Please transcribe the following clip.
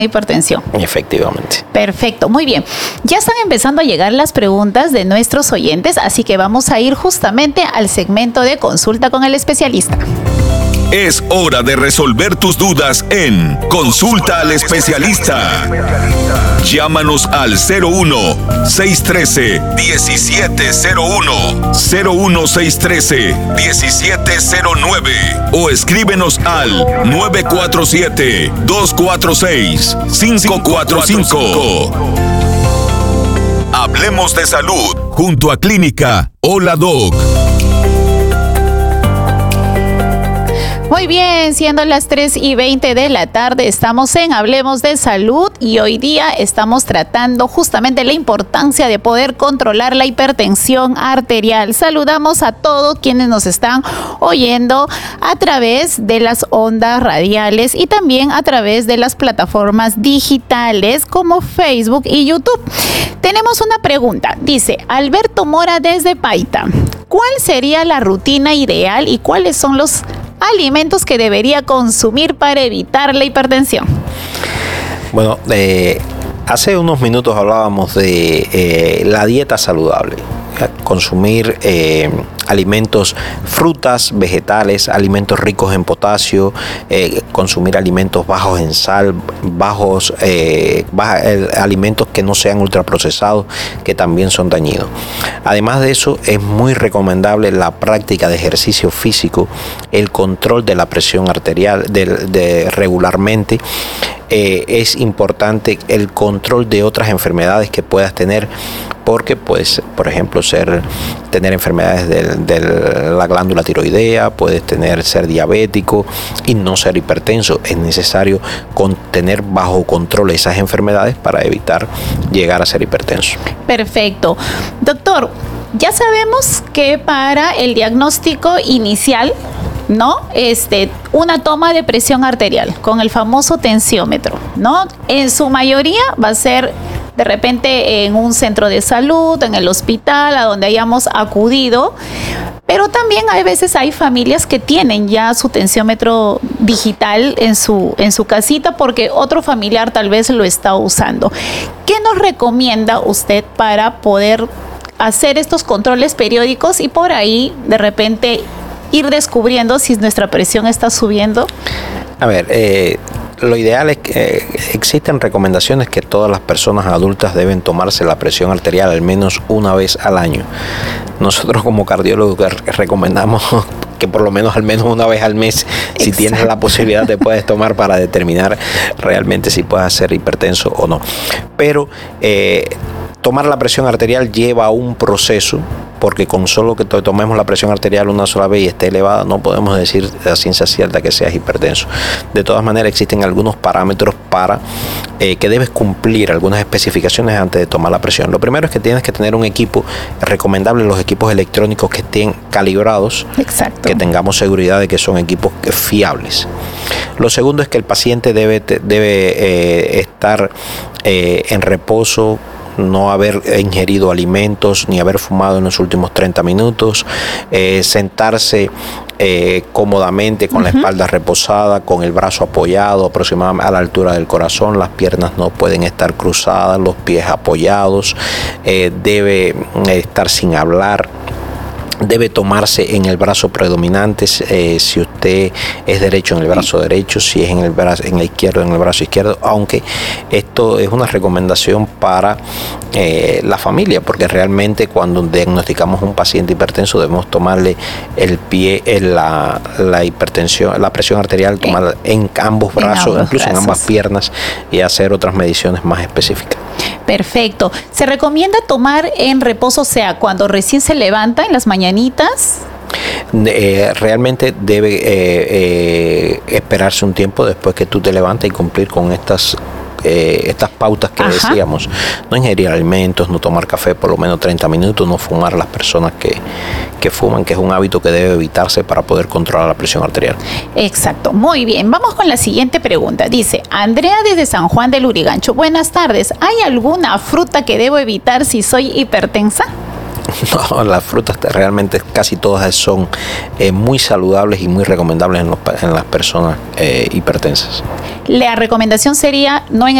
hipertensión. Efectivamente. Perfecto, muy bien. Ya están empezando a llegar las preguntas de nuestros oyentes, así que vamos a ir justamente al segmento de consulta con el especialista. Es hora de resolver tus dudas en Consulta al Especialista. Llámanos al 01-613-1701, 01-613-1709 o escríbenos al 947-246-545. Hablemos de salud junto a Clínica Hola Doc. Muy bien, siendo las 3:20 de la tarde, estamos en Hablemos de Salud y hoy día estamos tratando justamente la importancia de poder controlar la hipertensión arterial. Saludamos a todos quienes nos están oyendo a través de las ondas radiales y también a través de las plataformas digitales como Facebook y YouTube. Tenemos una pregunta, dice Alberto Mora desde Paita. ¿Cuál sería la rutina ideal y cuáles son los alimentos que debería consumir para evitar la hipertensión? Bueno, hace unos minutos hablábamos de la dieta saludable. Consumir alimentos, frutas, vegetales, alimentos ricos en potasio, consumir alimentos bajos en sal, alimentos que no sean ultraprocesados, que también son dañinos. Además de eso, es muy recomendable la práctica de ejercicio físico, el control de la presión arterial regularmente. Es importante el control de otras enfermedades que puedas tener, porque puedes, por ejemplo, tener enfermedades de la glándula tiroidea, puedes ser diabético y no ser hipertenso. Es necesario tener bajo control esas enfermedades para evitar llegar a ser hipertenso. Perfecto. Doctor, ya sabemos que para el diagnóstico inicial, ¿no? Una toma de presión arterial con el famoso tensiómetro, ¿no? En su mayoría va a ser de repente en un centro de salud, en el hospital, a donde hayamos acudido, pero también hay veces hay familias que tienen ya su tensiómetro digital en su casita porque otro familiar tal vez lo está usando. ¿Qué nos recomienda usted para poder hacer estos controles periódicos y por ahí de repente ir descubriendo si nuestra presión está subiendo? A ver, lo ideal es que existen recomendaciones que todas las personas adultas deben tomarse la presión arterial al menos una vez al año. Nosotros como cardiólogos recomendamos que por lo menos al menos una vez al mes, si Exacto. Tienes la posibilidad, te puedes tomar para determinar realmente si puedes ser hipertenso o no. Pero tomar la presión arterial lleva un proceso, porque con solo que tomemos la presión arterial una sola vez y esté elevada, no podemos decir a ciencia cierta que seas hipertenso. De todas maneras, existen algunos parámetros que debes cumplir, algunas especificaciones antes de tomar la presión. Lo primero es que tienes que tener un equipo recomendable, los equipos electrónicos que estén calibrados, Exacto. Que tengamos seguridad de que son equipos fiables. Lo segundo es que el paciente debe estar en reposo, no haber ingerido alimentos ni haber fumado en los últimos 30 minutos, sentarse cómodamente con la espalda reposada, con el brazo apoyado aproximadamente a la altura del corazón, las piernas no pueden estar cruzadas, los pies apoyados, debe estar sin hablar. Debe tomarse en el brazo predominante, si usted es derecho en el brazo derecho, si es en el izquierdo en el brazo izquierdo, aunque esto es una recomendación para la familia, porque realmente cuando diagnosticamos un paciente hipertenso debemos tomarle el pie, la hipertensión, la presión arterial, tomarla en ambos brazos, incluso en ambas piernas, y hacer otras mediciones más específicas. Perfecto. ¿Se recomienda tomar en reposo, o sea, cuando recién se levanta en las mañanitas? Realmente debe esperarse un tiempo después que tú te levantas y cumplir con estas pautas que decíamos. No ingerir alimentos, no tomar café por lo menos 30 minutos, no fumar las personas que fuman, que es un hábito que debe evitarse para poder controlar la presión arterial. Exacto, muy bien. Vamos con la siguiente pregunta. Dice Andrea desde San Juan del Lurigancho. Buenas tardes. ¿Hay alguna fruta que debo evitar si soy hipertensa? No, las frutas realmente casi todas son muy saludables y muy recomendables en las personas hipertensas. La recomendación sería no en